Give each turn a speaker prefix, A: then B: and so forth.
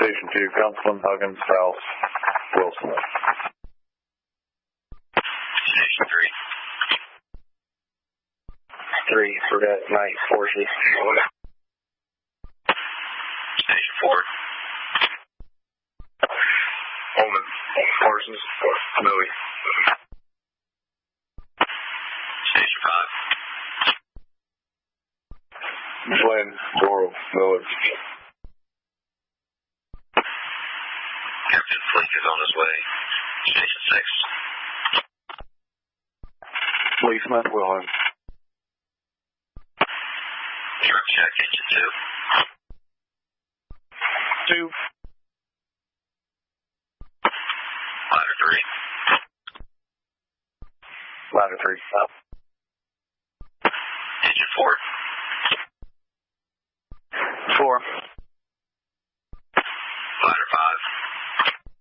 A: Station 2, Councilman Huggins, House, Wilson.
B: Station 3.
C: 3, forgot Mike Forces.
B: Station 4.
A: Holman, Parsons, Millie.
B: Station 5.
A: Glenn, Doral, Miller.
B: Captain Flink is on his way. Station 6.
A: Lee Smith, Wilhelm.
B: Truck check, engine 2.
A: 2.
B: Ladder 3.
A: Ladder 3.
B: Engine 4.
A: 4.
B: Ladder 5.